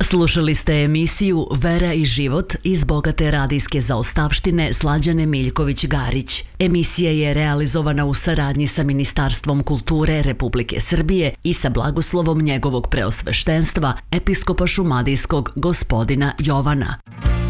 Slušali ste emisiju Vera i život iz bogate radijske zaostavštine Slađane Miljković-Garić. Emisija je realizovana u saradnji sa Ministarstvom kulture Republike Srbije i sa blagoslovom njegovog preosveštenstva, episkopa šumadijskog gospodina Jovana.